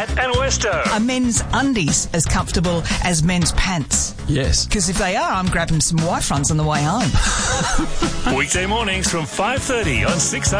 Matt and Westo. Are men's undies as comfortable as men's pants? Yes. Because if they are, I'm grabbing some white fronts on the way home. Weekday mornings from 5:30 on 6